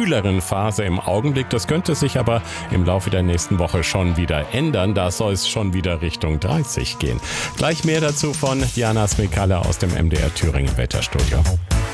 kühleren Phase im Augenblick. Das könnte sich aber im Laufe der nächsten Woche schon wieder ändern. Da soll es schon wieder Richtung 30 gehen. Gleich mehr dazu von Diana Smekala aus dem MDR Thüringen Wetterstudio.